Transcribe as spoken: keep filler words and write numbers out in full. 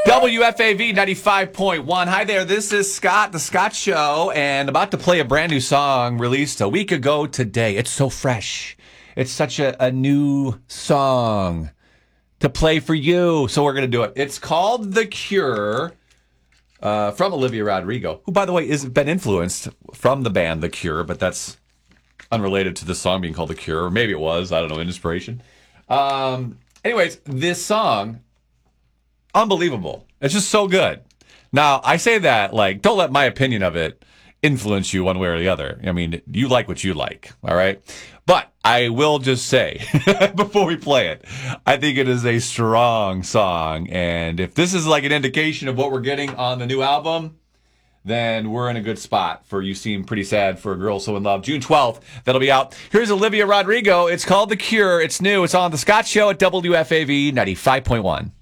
W F A V ninety-five point one. Hi there, this is Scott, The Scott Show, and about to play a brand new song released a week ago today. It's so fresh. It's such a, a new song to play for you, so we're going to do it. It's called The Cure, uh, from Olivia Rodrigo, who, by the way, has been influenced from the band The Cure, but that's unrelated to the song being called The Cure, or maybe it was, I don't know, inspiration. Um, anyways, this song, unbelievable. It's just so good. Now, I say that, like, don't let my opinion of it influence you one way or the other. I mean, you like what you like, all right? But I will just say, before we play it, I think it is a strong song. And if this is like an indication of what we're getting on the new album, then we're in a good spot for You Seem Pretty Sad for a Girl So In Love. June twelfth, that'll be out. Here's Olivia Rodrigo. It's called The Cure. It's new. It's on The Scott Show at W F A V ninety-five point one.